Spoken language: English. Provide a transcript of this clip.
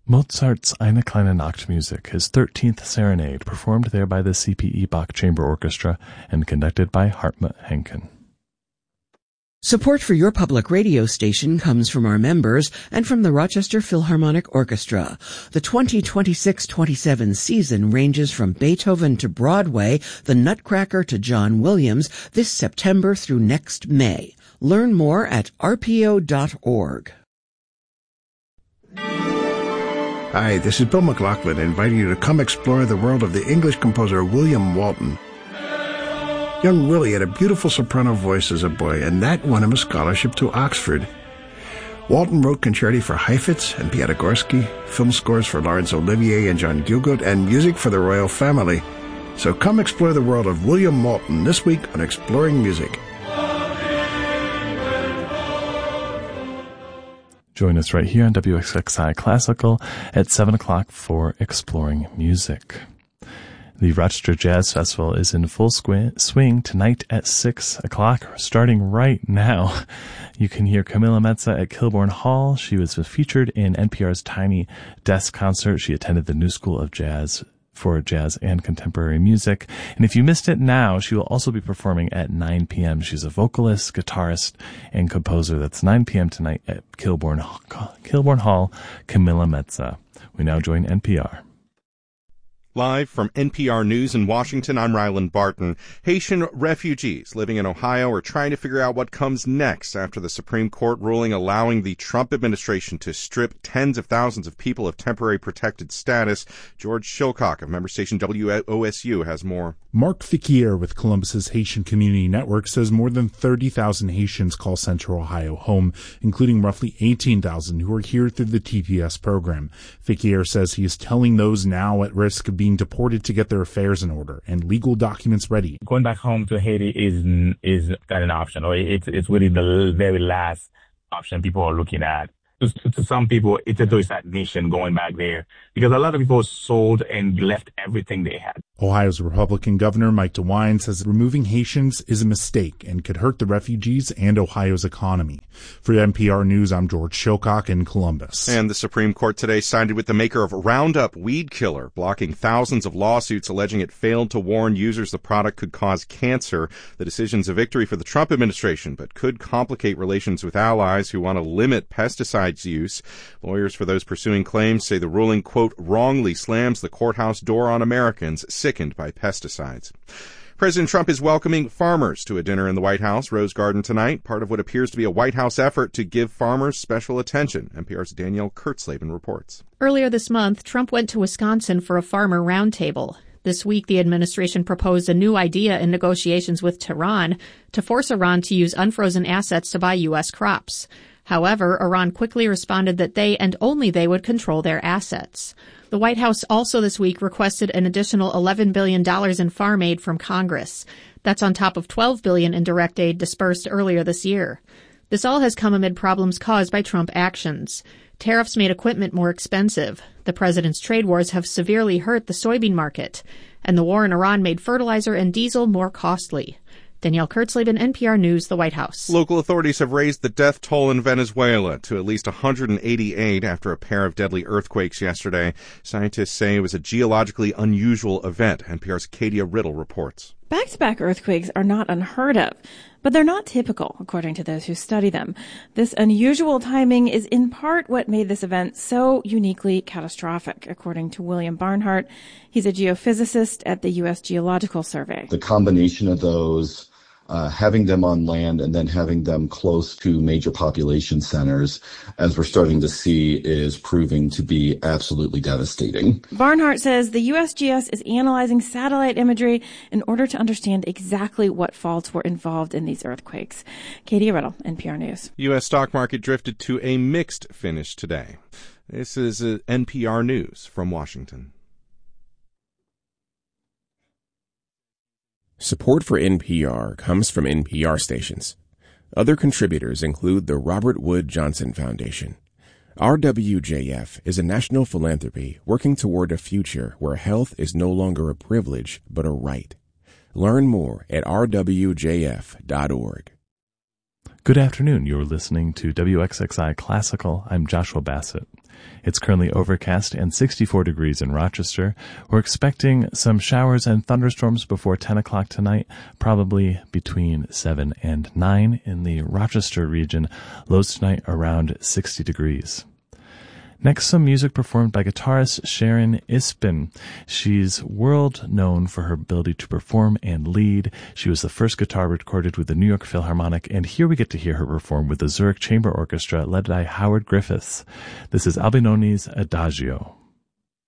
Mozart's Eine kleine Nachtmusik, his 13th serenade, performed there by the CPE Bach Chamber Orchestra and conducted by Hartmut Henken. Support for your public radio station comes from our members and from the Rochester Philharmonic Orchestra. The 2026-27 season ranges from Beethoven to Broadway, the Nutcracker to John Williams, this September through next May. Learn more at rpo.org. Hi, this is Bill McLaughlin inviting you to come explore the world of the English composer William Walton. Young Willie had a beautiful soprano voice as a boy, and that won him a scholarship to Oxford. Walton wrote concerti for Heifetz and Piatigorsky, film scores for Laurence Olivier and John Gielgud, and music for the royal family. So come explore the world of William Walton this week on Exploring Music. Join us right here on WXXI Classical at 7 o'clock for Exploring Music. The Rochester Jazz Festival is in full swing tonight at 6 o'clock, starting right now. You can hear Camilla Mezza at Kilbourne Hall. She was featured in NPR's Tiny Desk concert. She attended the New School of Jazz for Jazz and Contemporary Music. And if you missed it now, she will also be performing at 9 p.m. She's a vocalist, guitarist, and composer. That's 9 p.m. tonight at Kilbourne Hall, Camilla Mezza. We now join NPR. Live from NPR News in Washington, I'm Ryland Barton. Haitian refugees living in Ohio are trying to figure out what comes next after the Supreme Court ruling allowing the Trump administration to strip tens of thousands of people of temporary protected status. George Shilcock of member station WOSU has more. Mark Fickier with Columbus's Haitian Community Network says more than 30,000 Haitians call Central Ohio home, including roughly 18,000 who are here through the TPS program. Fickier says he is telling those now at risk of being deported to get their affairs in order and legal documents ready. Going back home to Haiti is not an option, or it's really the very last option people are looking at. To some people, it's a suicide mission going back there because a lot of people sold and left everything they had. Ohio's Republican Governor Mike DeWine says removing Haitians is a mistake and could hurt the refugees and Ohio's economy. For NPR News, I'm George Shilcock in Columbus. And the Supreme Court today sided with the maker of Roundup weed killer, blocking thousands of lawsuits alleging it failed to warn users the product could cause cancer. The decision's a victory for the Trump administration, but could complicate relations with allies who want to limit pesticide use. Lawyers for those pursuing claims say the ruling, quote, wrongly slams the courthouse door on Americans sickened by pesticides. President Trump is welcoming farmers to a dinner in the White House Rose Garden tonight, part of what appears to be a White House effort to give farmers special attention. NPR's Danielle Kurtzleben reports. Earlier this month, Trump went to Wisconsin for a farmer roundtable. This week, the administration proposed a new idea in negotiations with Tehran to force Iran to use unfrozen assets to buy U.S. crops. However, Iran quickly responded that they and only they would control their assets. The White House also this week requested an additional $11 billion in farm aid from Congress. That's on top of $12 billion in direct aid dispersed earlier this year. This all has come amid problems caused by Trump actions. Tariffs made equipment more expensive. The president's trade wars have severely hurt the soybean market. And the war in Iran made fertilizer and diesel more costly. Danielle Kurtzleben, NPR News, the White House. Local authorities have raised the death toll in Venezuela to at least 188 after a pair of deadly earthquakes yesterday. Scientists say it was a geologically unusual event. NPR's Kadia Riddle reports. Back-to-back earthquakes are not unheard of, but they're not typical, according to those who study them. This unusual timing is in part what made this event so uniquely catastrophic, according to William Barnhart. He's a geophysicist at the U.S. Geological Survey. The combination of those, having them on land and then having them close to major population centers, as we're starting to see, is proving to be absolutely devastating. Barnhart says the USGS is analyzing satellite imagery in order to understand exactly what faults were involved in these earthquakes. Katie Riddle, NPR News. U.S. stock market drifted to a mixed finish today. This is NPR News from Washington. Support for NPR comes from NPR stations. Other contributors include the Robert Wood Johnson Foundation. RWJF is a national philanthropy working toward a future where health is no longer a privilege but a right. Learn more at rwjf.org. Good afternoon. You're listening to WXXI Classical. I'm Joshua Bassett. It's currently overcast and 64 degrees in Rochester. We're expecting some showers and thunderstorms before 10 o'clock tonight, probably between 7 and 9 in the Rochester region. Lows tonight around 60 degrees. Next, some music performed by guitarist Sharon Ispin. She's world known for her ability to perform and lead. She was the first guitar recorded with the New York Philharmonic, and here we get to hear her perform with the Zurich Chamber Orchestra led by Howard Griffiths. This is Albinoni's Adagio.